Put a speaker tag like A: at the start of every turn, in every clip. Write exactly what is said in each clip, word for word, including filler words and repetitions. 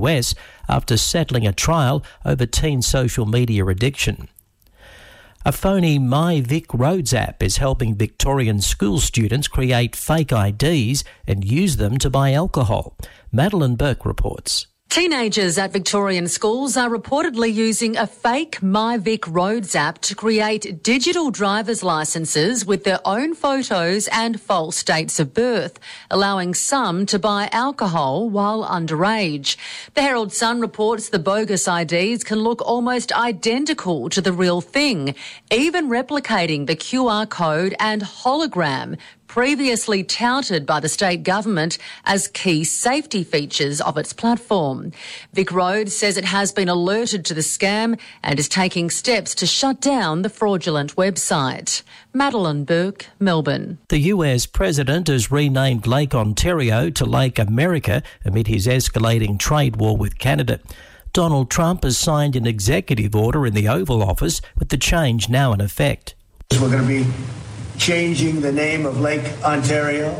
A: U S after settling a trial over teen social media addiction. A phony MyVic Roads app is helping Victorian school students create fake I Ds and use them to buy alcohol. Madeline Burke reports.
B: Teenagers at Victorian schools are reportedly using a fake MyVic Roads app to create digital driver's licences with their own photos and false dates of birth, allowing some to buy alcohol while underage. The Herald Sun reports the bogus I Ds can look almost identical to the real thing, even replicating the Q R code and hologram previously touted by the state government as key safety features of its platform. Vic Road says it has been alerted to the scam and is taking steps to shut down the fraudulent website. Madeline Burke, Melbourne.
A: The U S president has renamed Lake Ontario to Lake America amid his escalating trade war with Canada. Donald Trump has signed an executive order in the Oval Office with the change now in effect.
C: We're going to be changing the name of Lake Ontario,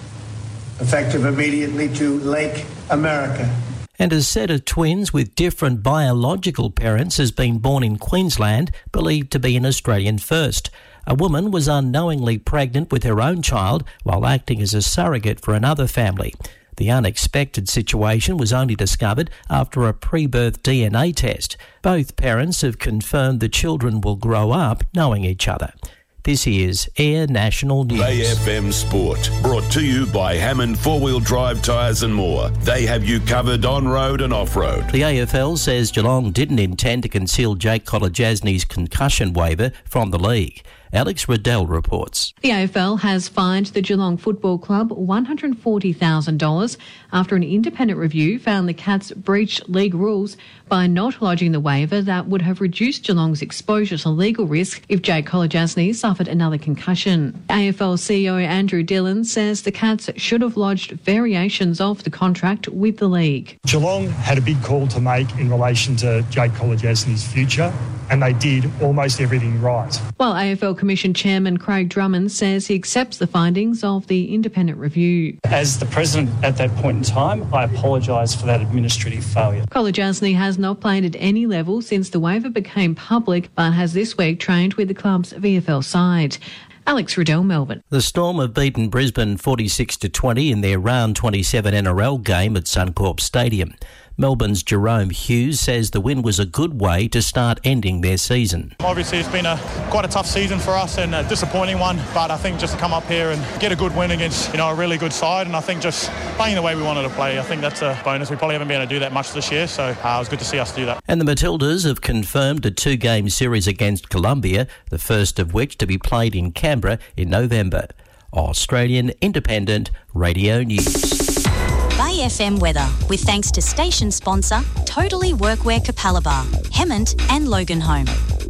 C: effective immediately, to Lake America.
A: And a set of twins with different biological parents has been born in Queensland, believed to be an Australian first. A woman was unknowingly pregnant with her own child while acting as a surrogate for another family. The unexpected situation was only discovered after a pre-birth D N A test. Both parents have confirmed the children will grow up knowing each other. This is Air National News.
D: A F M Sport, brought to you by Hammond Four-Wheel Drive Tyres and more. They have you covered on-road and off-road.
A: The A F L says Geelong didn't intend to conceal Jake Kolodjasny's concussion waiver from the league. Alex Riddell reports.
E: The A F L has fined the Geelong Football Club one hundred forty thousand dollars after an independent review found the Cats breached league rules by not lodging the waiver that would have reduced Geelong's exposure to legal risk if Jake Kolodjasny suffered another concussion. A F L C E O Andrew Dillon says the Cats should have lodged variations of the contract with the league.
F: Geelong had a big call to make in relation to Jake Kolodjasny's future, and they did almost everything right.
E: While A F L Commission Chairman Craig Drummond says he accepts the findings of the independent review.
G: As the President at that point in time, I apologise for that administrative failure.
E: Kolodjasny has not played at any level since the waiver became public, but has this week trained with the club's V F L side. Alex Riddell, Melbourne.
A: The Storm have beaten Brisbane forty-six to twenty in their round twenty-seven N R L game at Suncorp Stadium. Melbourne's Jerome Hughes says the win was a good way to start ending their season.
H: Obviously it's been a quite a tough season for us and a disappointing one, but I think just to come up here and get a good win against, you know, a really good side, and I think just playing the way we wanted to play, I think that's a bonus. We probably haven't been able to do that much this year, so uh, it was good to see us do that.
A: And the Matildas have confirmed a two-game series against Colombia, the first of which to be played in Canberra in November. Australian Independent Radio News.
I: Bay F M weather, with thanks to station sponsor Totally Workwear Capalaba, Hemmant and Loganholme.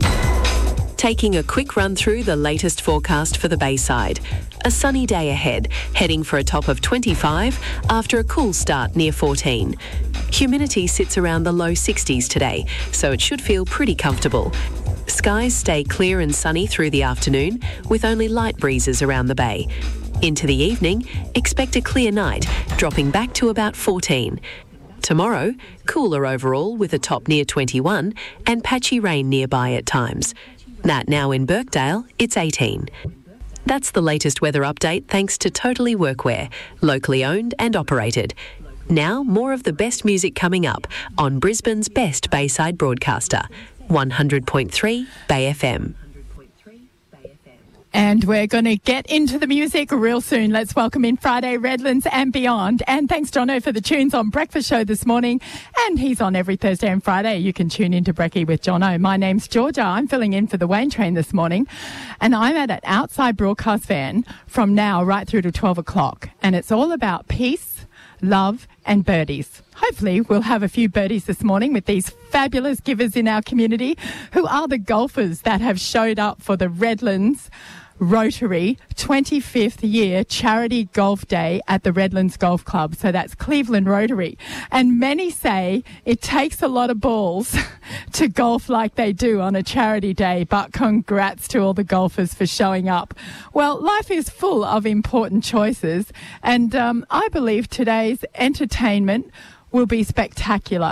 J: Taking a quick run through the latest forecast for the Bayside. A sunny day ahead, heading for a top of twenty-five after a cool start near fourteen. Humidity sits around the low sixties today, so it should feel pretty comfortable. Skies stay clear and sunny through the afternoon, with only light breezes around the bay. Into the evening, expect a clear night, dropping back to about fourteen. Tomorrow, cooler overall with a top near twenty-one and patchy rain nearby at times. That now in Birkdale, it's eighteen. That's the latest weather update thanks to Totally Workwear, locally owned and operated. Now, more of the best music coming up on Brisbane's best Bayside broadcaster, one hundred point three Bay F M.
K: And we're going to get into the music real soon. Let's welcome in Friday Redlands and beyond. And thanks, Jono, for the tunes on Breakfast Show this morning. And he's on every Thursday and Friday. You can tune into Brekkie with Jono. My name's Georgia. I'm filling in for the Wayne train this morning. And I'm at an outside broadcast van from now right through to twelve o'clock. And it's all about peace, love and birdies. Hopefully we'll have a few birdies this morning with these fabulous givers in our community who are the golfers that have showed up for the Redlands Rotary twenty-fifth year charity golf day at the Redlands Golf Club. So that's Cleveland Rotary. And many say it takes a lot of balls to golf like they do on a charity day, but congrats to all the golfers for showing up. Well, life is full of important choices, and um, I believe today's entertainment will be spectacular.